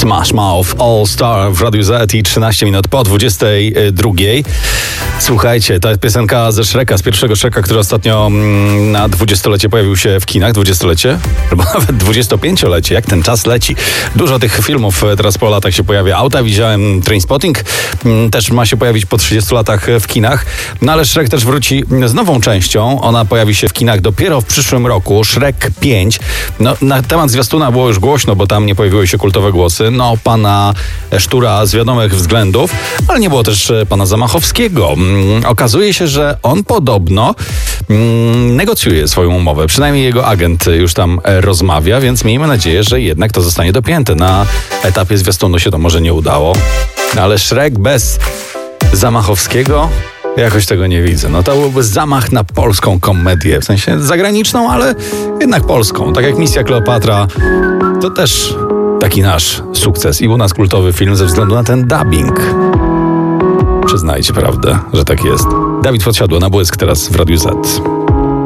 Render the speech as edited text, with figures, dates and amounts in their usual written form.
Smash Mouth All Star w Radiu Z i 13 minut po 22. Słuchajcie, to jest piosenka ze Shreka, z pierwszego Shreka, który ostatnio na 20-lecie pojawił się w kinach. 20-lecie? Albo nawet 25-lecie. Jak ten czas leci. Dużo tych filmów teraz po latach się pojawia. Auta widziałem, Trainspotting też ma się pojawić po 30 latach w kinach. No ale Shrek też wróci z nową częścią. Ona pojawi się w kinach dopiero w przyszłym roku. Shrek 5. No, na temat zwiastuna było już głośno, bo tam nie pojawiły się kultowe głosy. No, pana Sztura z wiadomych względów, ale nie było też pana Zamachowskiego. Okazuje się, że on podobno negocjuje swoją umowę. Przynajmniej jego agent już tam rozmawia, więc miejmy nadzieję, że jednak to zostanie dopięte. Na etapie zwiastunu się to może nie udało, ale Shrek bez Zamachowskiego jakoś tego nie widzę. No to byłby zamach na polską komedię, w sensie zagraniczną, ale jednak polską. Tak jak Misja Kleopatra, to też taki nasz sukces i u nas kultowy film ze względu na ten dubbing. Przyznajcie prawdę, że tak jest. Dawid Podsiadło na Błysk teraz w Radiu Z.